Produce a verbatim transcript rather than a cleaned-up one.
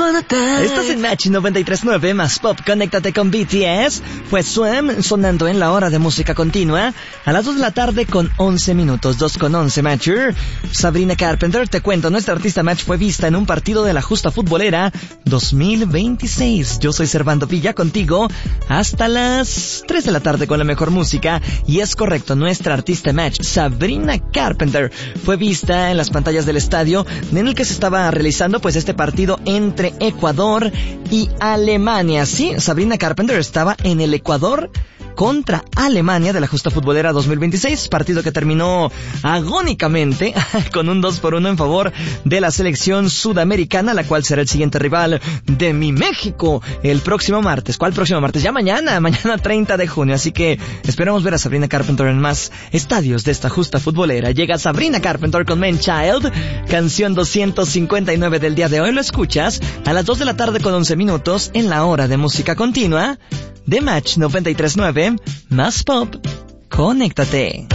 wanna dance. Estás en Match noventa y tres punto nueve más Pop. Conéctate con B T S. Fue Swim sonando en la hora de música continua a las dos de la tarde con once minutos, dos con once Matcher. Sabrina Carpenter, te cuento, nuestra artista Match fue vista en un partido de la justa futbolera dos mil veintiséis. Yo soy Servando Villa contigo hasta las tres de la tarde con la mejor música. Y es correcto, nuestra artista Match, Sabrina Carpenter, fue vista en las pantallas del estadio en el que se estaba realizando pues este partido entre Ecuador y Alemania. Sí, Sabrina Carpenter estaba en el Ecuador contra Alemania de la justa futbolera dos mil veintiséis, partido que terminó agónicamente con un dos por uno en favor de la selección sudamericana, la cual será el siguiente rival de mi México el próximo martes. ¿Cuál próximo martes? Ya mañana, mañana treinta de junio, así que esperamos ver a Sabrina Carpenter en más estadios de esta justa futbolera. Llega Sabrina Carpenter con Man Child, canción doscientos cincuenta y nueve del día de hoy. Lo escuchas a las dos de la tarde con once minutos en la hora de música continua de Match noventa y tres punto nueve más Pop. Conéctate.